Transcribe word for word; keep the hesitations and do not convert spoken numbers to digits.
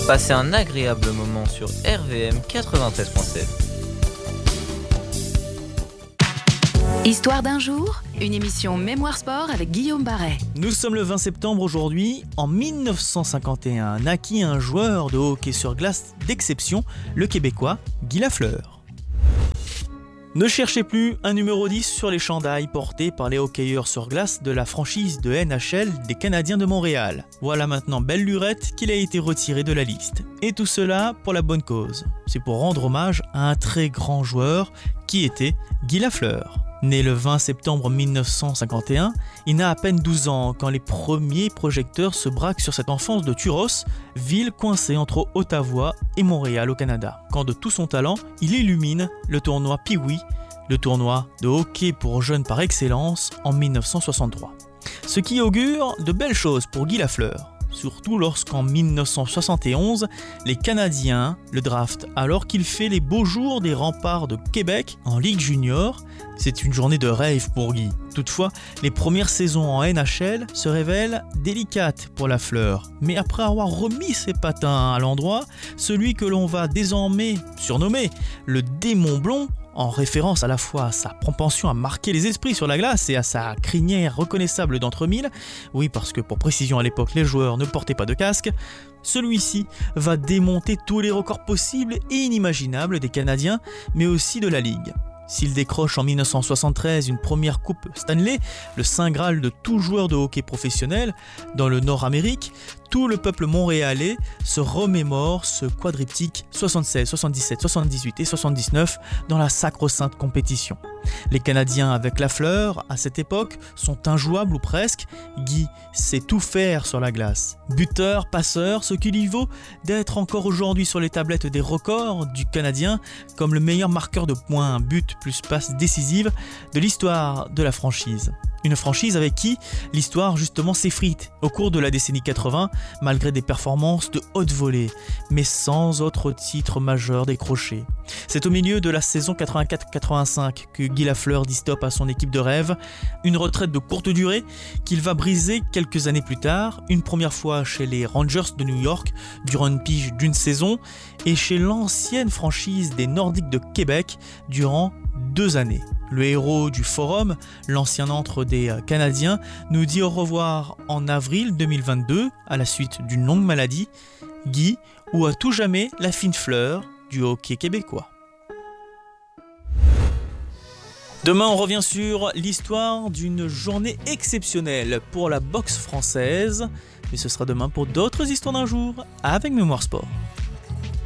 Passez un agréable moment sur R V M quatre-vingt-treize point sept. Histoire d'un jour, une émission Mémoire Sport avec Guillaume Barret. Nous sommes le vingt septembre aujourd'hui. En dix-neuf cent cinquante et un, naquit un joueur de hockey sur glace d'exception, le Québécois Guy Lafleur. Ne cherchez plus un numéro dix sur les chandails portés par les hockeyeurs sur glace de la franchise de N H L des Canadiens de Montréal. Voilà maintenant belle lurette qu'il a été retiré de la liste. Et tout cela pour la bonne cause. C'est pour rendre hommage à un très grand joueur qui était Guy Lafleur. Né le vingt septembre dix-neuf cent cinquante et un, il n'a à peine douze ans quand les premiers projecteurs se braquent sur cette enfance de Turos, ville coincée entre Ottawa et Montréal au Canada. Quand de tout son talent, il illumine le tournoi Pee-Wee, le tournoi de hockey pour jeunes par excellence en dix-neuf cent soixante-trois. Ce qui augure de belles choses pour Guy Lafleur. Surtout lorsqu'en dix-neuf cent soixante et onze, les Canadiens le draftent alors qu'il fait les beaux jours des remparts de Québec en Ligue junior. C'est une journée de rêve pour Guy. Toutefois, les premières saisons en N H L se révèlent délicates pour Lafleur. Mais après avoir remis ses patins à l'endroit, celui que l'on va désormais surnommer le démon blond, en référence à la fois à sa propension à marquer les esprits sur la glace et à sa crinière reconnaissable d'entre mille, oui parce que pour précision à l'époque les joueurs ne portaient pas de casque, celui-ci va démonter tous les records possibles et inimaginables des Canadiens, mais aussi de la Ligue. S'il décroche en dix-neuf cent soixante-treize une première coupe Stanley, le saint graal de tout joueur de hockey professionnel dans le Nord-Amérique, tout le peuple montréalais se remémore ce quadriptyque soixante-seize, soixante-dix-sept, soixante-dix-huit et soixante-dix-neuf dans la sacro-sainte compétition. Les Canadiens avec Lafleur, à cette époque, sont injouables ou presque. Guy sait tout faire sur la glace. Buteur, passeur, ce qui lui vaut d'être encore aujourd'hui sur les tablettes des records du Canadien comme le meilleur marqueur de points, but plus passe décisive de l'histoire de la franchise. Une franchise avec qui l'histoire justement s'effrite au cours de la décennie quatre-vingts, malgré des performances de haute volée, mais sans autre titre majeur décroché. C'est au milieu de la saison quatre-vingt-quatre quatre-vingt-cinq que Guy Lafleur dit stop à son équipe de rêve, une retraite de courte durée qu'il va briser quelques années plus tard, une première fois chez les Rangers de New York durant une pige d'une saison et chez l'ancienne franchise des Nordiques de Québec durant deux années. Le héros du forum, l'ancien antre des Canadiens, nous dit au revoir en avril deux mille vingt-deux à la suite d'une longue maladie. Guy, ou à tout jamais la fine fleur du hockey québécois. Demain, on revient sur l'histoire d'une journée exceptionnelle pour la boxe française. Mais ce sera demain pour d'autres histoires d'un jour avec Mémoire Sport.